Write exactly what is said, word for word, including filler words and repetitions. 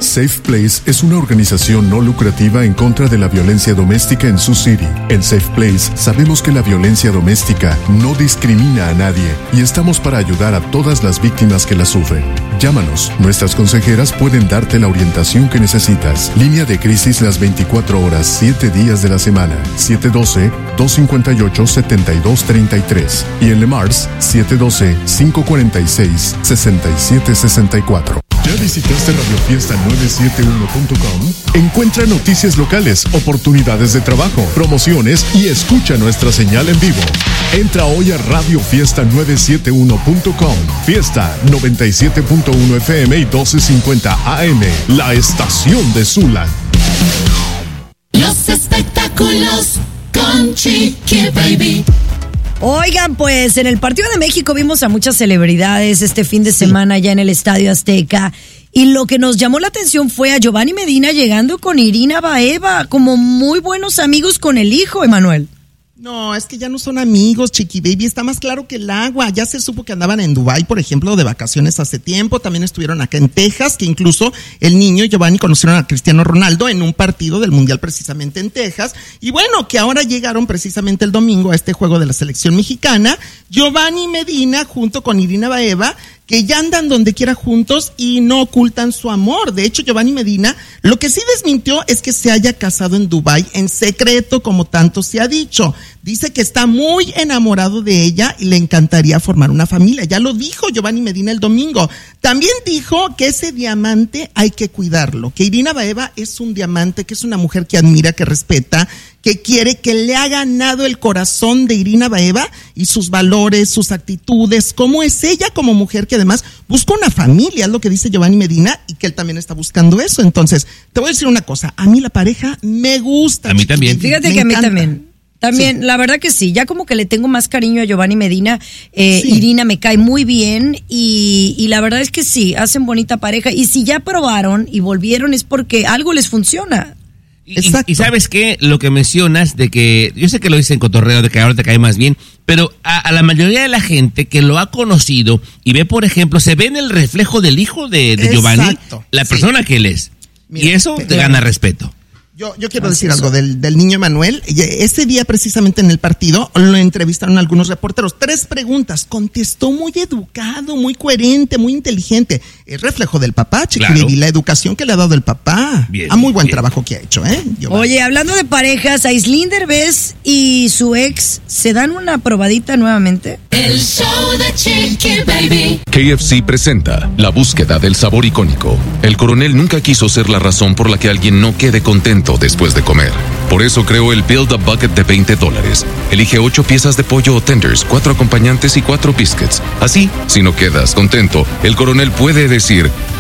Safe Place es una organización no lucrativa en contra de la violencia doméstica en Sioux City. En Safe Place sabemos que la violencia doméstica no discrimina a nadie y estamos para ayudar a todas las víctimas que la sufren. Llámanos, nuestras consejeras pueden darte la orientación que necesitas. Línea de crisis las veinticuatro horas, siete días de la semana. siete uno dos, dos cinco ocho, siete dos tres tres. Y en Le Mars, siete uno dos, cinco cuatro seis, seis siete seis cuatro. ¿Ya visitaste radio fiesta nueve siete uno punto com? Encuentra noticias locales, oportunidades de trabajo, promociones y escucha nuestra señal en vivo. Entra hoy a radio fiesta nueve siete uno punto com. Fiesta noventa y siete punto uno F M y doce cincuenta A M. La estación de Zula. Los espectáculos con Chiqui Baby. Oigan, pues en el Partido de México vimos a muchas celebridades este fin de semana ya en el Estadio Azteca. Y lo que nos llamó la atención fue a Giovanni Medina llegando con Irina Baeva, como muy buenos amigos con el hijo, Emanuel. No, es que ya no son amigos, Chiqui Baby, está más claro que el agua. Ya se supo que andaban en Dubái, por ejemplo, de vacaciones hace tiempo. También estuvieron acá en Texas, que incluso el niño y Giovanni conocieron a Cristiano Ronaldo en un partido del Mundial precisamente en Texas. Y bueno, que ahora llegaron precisamente el domingo a este juego de la selección mexicana. Giovanni Medina junto con Irina Baeva, que ya andan donde quiera juntos y no ocultan su amor. De hecho, Giovanni Medina lo que sí desmintió es que se haya casado en Dubái en secreto, como tanto se ha dicho. Dice que está muy enamorado de ella y le encantaría formar una familia. Ya lo dijo Giovanni Medina el domingo. También dijo que ese diamante hay que cuidarlo, que Irina Baeva es un diamante, que es una mujer que admira, que respeta, que quiere, que le ha ganado el corazón de Irina Baeva y sus valores, sus actitudes, cómo es ella como mujer que además busca una familia, es lo que dice Giovanni Medina, y que él también está buscando eso. Entonces, te voy a decir una cosa, a mí la pareja me gusta. A mí también. Fíjate me que a mí encanta. también. También, sí. La verdad que sí, ya como que le tengo más cariño a Giovanni Medina, eh, Sí. Irina me cae muy bien y, y la verdad es que sí, hacen bonita pareja y si ya probaron y volvieron es porque algo les funciona. Y, Exacto. y sabes qué, lo que mencionas de que, yo sé que lo dice en cotorreo de que ahora te cae más bien, pero a, a la mayoría de la gente que lo ha conocido y ve, por ejemplo, se ve en el reflejo del hijo de, de Giovanni, Exacto. la Sí. persona que él es. Mira, y eso pero- te gana respeto. Yo, yo quiero Así decir es. algo del, del niño Emanuel. Y ese día precisamente en el partido lo entrevistaron algunos reporteros. Tres preguntas. Contestó muy educado, muy coherente, muy inteligente. Es reflejo del papá, Chiqui Claro. Baby, la educación que le ha dado el papá. Bien, a muy buen bien. trabajo que ha hecho, ¿eh? Giovanni. Oye, hablando de parejas, Aislinn Derbez y su ex, ¿se dan una probadita nuevamente? El show de Chiqui Baby. K F C presenta la búsqueda del sabor icónico. El coronel nunca quiso ser la razón por la que alguien no quede contento después de comer. Por eso creó el Build a Bucket de veinte dólares. Elige ocho piezas de pollo o tenders, cuatro acompañantes y cuatro biscuits. Así, si no quedas contento, el coronel puede decir,